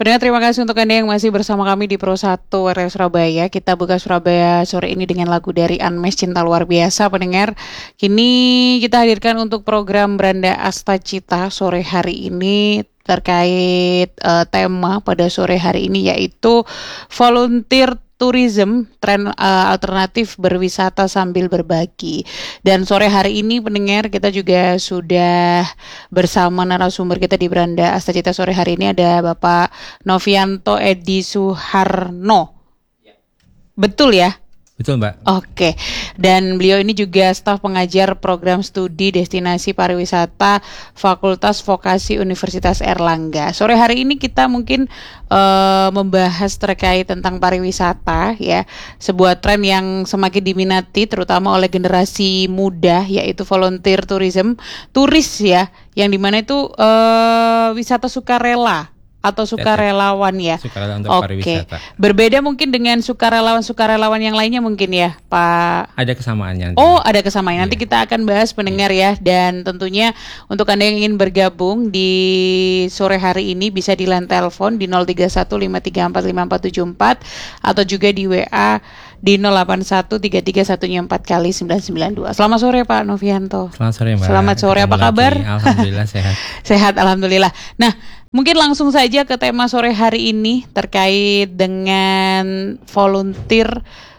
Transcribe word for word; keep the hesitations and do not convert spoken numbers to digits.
Pendengar, terima kasih untuk Anda yang masih bersama kami di Pro satu R R Surabaya. Kita buka Surabaya sore ini dengan lagu dari Unmesh, Cinta Luar Biasa. Pendengar, kini kita hadirkan untuk program Beranda Astacita sore hari ini terkait uh, tema pada sore hari ini, yaitu volunteer tourism, tren uh, alternatif berwisata sambil berbagi. Dan sore hari ini pendengar, kita juga sudah bersama narasumber kita di Beranda Astacita sore hari ini, ada Bapak Novianto Edi Suharno. Betul ya? Betul, Mbak. Oke, dan beliau ini juga staf pengajar program studi destinasi pariwisata Fakultas Vokasi Universitas Airlangga. Sore hari ini kita mungkin uh, membahas terkait tentang pariwisata, ya, sebuah tren yang semakin diminati terutama oleh generasi muda, yaitu volunteer tourism, turis ya, yang dimana itu uh, wisata sukarela atau sukarelawan ya. Sukarelawan untuk Oke. pariwisata. Berbeda mungkin dengan sukarelawan-sukarelawan yang lainnya mungkin ya, Pak. Ada kesamaannya. Oh, ada kesamaan. Nanti Iya. kita akan bahas pendengar ya. Dan tentunya untuk Anda yang ingin bergabung di sore hari ini bisa di line telepon di nol tiga satu lima tiga empat lima empat tujuh empat atau juga di W A di nol delapan satu tiga tiga satu empat kali sembilan sembilan dua. Selamat sore Pak Novianto. Selamat sore, Mbak. Selamat sore, Ketemu apa kabar? lagi. Alhamdulillah sehat. Sehat, alhamdulillah. Nah, mungkin langsung saja ke tema sore hari ini terkait dengan volunteer